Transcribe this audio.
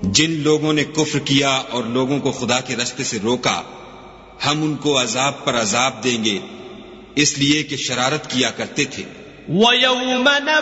जिन लोगों ने कुफ्र किया और लोगों को खुदा के रास्ते से रोका, हम उनको अजाब पर अजाब देंगे इसलिए कि शरारत किया करते थे।